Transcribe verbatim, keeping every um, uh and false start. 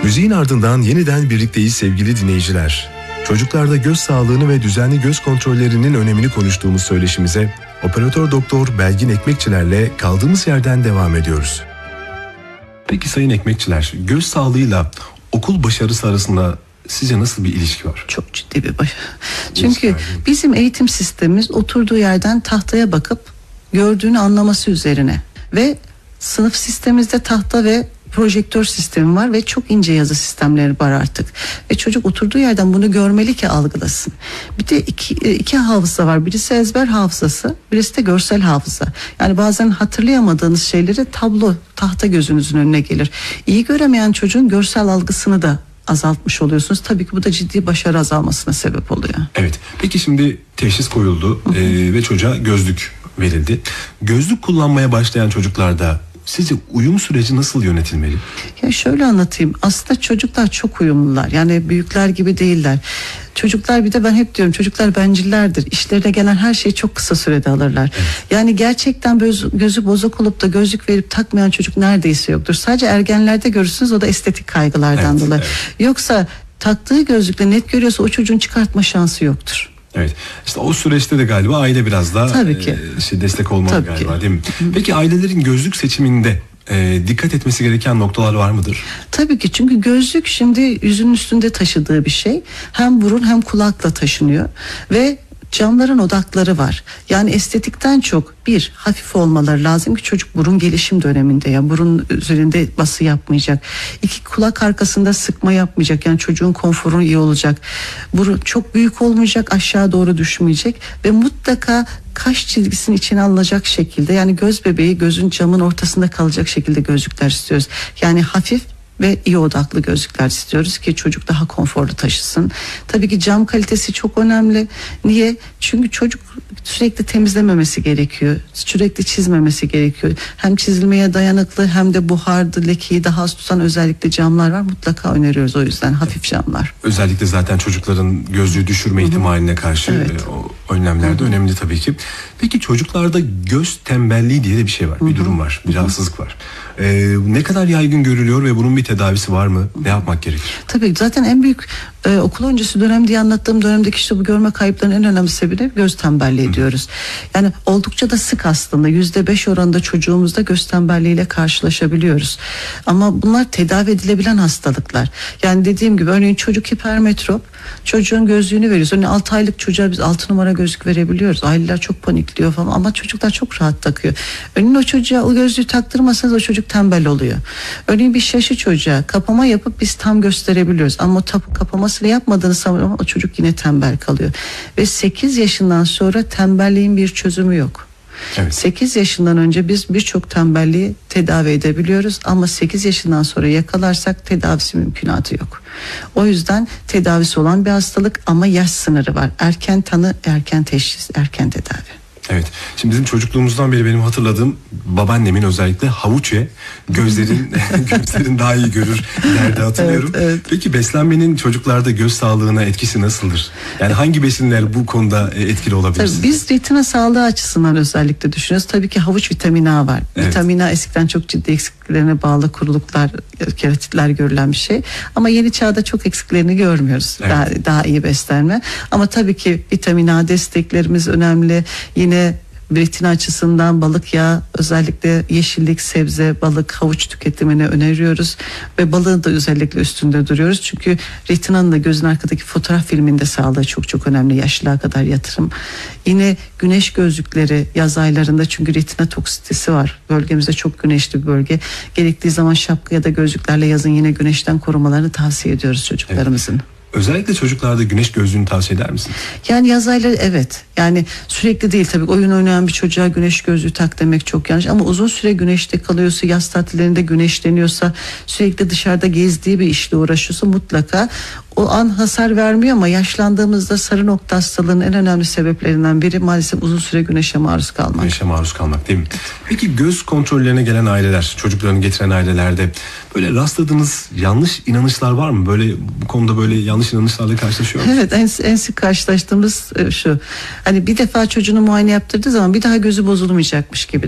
Müziğin ardından yeniden birlikteyiz sevgili dinleyiciler. Çocuklarda göz sağlığını ve düzenli göz kontrollerinin önemini konuştuğumuz söyleşimize operatör doktor Belgin Ekmekçilerle kaldığımız yerden devam ediyoruz. Peki sayın Ekmekçiler, göz sağlığıyla okul başarısı arasında sizce nasıl bir ilişki var? Çok ciddi bir başarı. Çünkü bizim eğitim sistemimiz oturduğu yerden tahtaya bakıp gördüğünü anlaması üzerine ve sınıf sistemimizde tahta ve projektör sistemi var ve çok ince yazı sistemleri var artık. Ve çocuk oturduğu yerden bunu görmeli ki algılasın. Bir de iki, iki hafıza var. Birisi ezber hafızası, birisi de görsel hafıza. Yani bazen hatırlayamadığınız şeyleri tablo, tahta gözünüzün önüne gelir. İyi göremeyen çocuğun görsel algısını da azaltmış oluyorsunuz. Tabii ki bu da ciddi başarı azalmasına sebep oluyor. Evet. Peki şimdi teşhis koyuldu e, ve çocuğa gözlük verildi. Gözlük kullanmaya başlayan çocuklarda sizce uyum süreci nasıl yönetilmeli? Ya şöyle anlatayım. Aslında çocuklar çok uyumlular. Yani büyükler gibi değiller. Çocuklar, bir de ben hep diyorum, çocuklar bencillerdir. İşlerine gelen her şeyi çok kısa sürede alırlar. Evet. Yani gerçekten göz, gözü bozuk olup da gözlük verip takmayan çocuk neredeyse yoktur. Sadece ergenlerde görürsünüz, o da estetik kaygılardan evet, dolayı. Evet. Yoksa taktığı gözlükle net görüyorsa o çocuğun çıkartma şansı yoktur. Evet. İşte o süreçte de galiba aile biraz daha Tabii ki. E, şey destek olmalı Tabii galiba ki. değil mi? Peki ailelerin gözlük seçiminde e, dikkat etmesi gereken noktalar var mıdır? Tabii ki, çünkü gözlük şimdi yüzün üstünde taşıdığı bir şey. Hem burun hem kulakla taşınıyor ve camların odakları var. Yani estetikten çok bir, hafif olmaları lazım ki çocuk burun gelişim döneminde, ya burun üzerinde bası yapmayacak. İki, kulak arkasında sıkma yapmayacak. Yani çocuğun konforu iyi olacak. Burun çok büyük olmayacak, aşağı doğru düşmeyecek ve mutlaka kaş çizgisinin içine alınacak şekilde, yani göz bebeği gözün camın ortasında kalacak şekilde gözlükler istiyoruz. Yani hafif ve iyi odaklı gözlükler istiyoruz ki çocuk daha konforlu taşısın. Tabii ki cam kalitesi çok önemli. Niye? Çünkü çocuk sürekli temizlememesi gerekiyor. Sürekli çizmemesi gerekiyor. Hem çizilmeye dayanıklı hem de buhardı, lekeyi daha az tutan özellikle camlar var. Mutlaka öneriyoruz o yüzden hafif camlar. Özellikle zaten çocukların gözlüğü düşürme Hı-hı. ihtimaline karşı evet. o önlemler de önemli tabii ki. Peki çocuklarda göz tembelliği diye de bir şey var. Hı-hı. Bir durum var. Bir rahatsızlık var. Ee, ne kadar yaygın görülüyor ve bunun bir tedavisi var mı? Ne yapmak gerekir? Tabii zaten en büyük e, okul öncesi dönem diye anlattığım dönemdeki işte bu görme kayıplarının en önemli sebebi göz tembelliği Hı. diyoruz. Yani oldukça da sık aslında yüzde beş oranında çocuğumuzda göz tembelliğiyle karşılaşabiliyoruz. Ama bunlar tedavi edilebilen hastalıklar. Yani dediğim gibi örneğin çocuk hipermetrop, çocuğun gözlüğünü veriyoruz. Örneğin altı aylık çocuğa biz altı numara gözlük verebiliyoruz. Aileler çok panikliyor falan ama çocuklar çok rahat takıyor. Örneğin o çocuğa o gözlüğü taktırmasanız o çocuk tembel oluyor. Örneğin bir şaşı çocuğa kapama yapıp biz tam gösterebiliyoruz. Ama o tapu kapamasıyla yapmadığınız zaman o çocuk yine tembel kalıyor. Ve sekiz yaşından sonra tembelliğin bir çözümü yok. Evet. sekiz yaşından önce biz birçok tembelliği tedavi edebiliyoruz ama sekiz yaşından sonra yakalarsak tedavisi mümkünatı yok. O yüzden tedavisi olan bir hastalık ama yaş sınırı var. Erken tanı, erken teşhis, erken tedavi. Evet. Şimdi bizim çocukluğumuzdan beri benim hatırladığım babaannemin özellikle havuç ye, gözlerin gözlerin daha iyi görür derdi hatırlıyorum. Evet, evet. Peki beslenmenin çocuklarda göz sağlığına etkisi nasıldır? Yani hangi besinler bu konuda etkili olabilir? Tabii biz retina sağlığı açısından özellikle düşünüyoruz. Tabii ki havuç vitamin A var. Evet. Vitamin A eskiden çok ciddi eksikliklerine bağlı kuruluklar, keratitler görülen bir şey. Ama yeni çağda çok eksiklerini görmüyoruz. Evet. Daha, daha iyi beslenme. Ama tabii ki vitamin A desteklerimiz önemli. Yine retina açısından balık yağı, özellikle yeşillik, sebze, balık, havuç tüketimini öneriyoruz ve balığın da özellikle üstünde duruyoruz. Çünkü retinanın da gözün arkadaki fotoğraf filminde sağlığı çok çok önemli, yaşlılığa kadar yatırım. Yine güneş gözlükleri yaz aylarında, çünkü retina toksitesi var. Bölgemizde çok güneşli bir bölge. Gerektiği zaman şapka ya da gözlüklerle yazın yine güneşten korumalarını tavsiye ediyoruz çocuklarımızın. Evet. Özellikle çocuklarda güneş gözlüğünü tavsiye eder misiniz? Yani yaz ayları evet. Yani sürekli değil tabii. Oyun oynayan bir çocuğa güneş gözlüğü tak demek çok yanlış. Ama uzun süre güneşte kalıyorsa, yaz tatillerinde güneşleniyorsa, sürekli dışarıda gezdiği bir işle uğraşıyorsa mutlaka o an hasar vermiyor ama yaşlandığımızda sarı nokta hastalığının en önemli sebeplerinden biri maalesef uzun süre güneşe maruz kalmak. Güneşe maruz kalmak değil mi? Peki göz kontrollerine gelen aileler, çocuklarını getiren ailelerde böyle rastladığınız yanlış inanışlar var mı? Böyle bu konuda böyle yanlış inanışlarla karşılaşıyor musunuz? Evet, en, en sık karşılaştığımız şu. Hani bir defa çocuğunu muayene yaptırdığı zaman bir daha gözü bozulmayacakmış gibi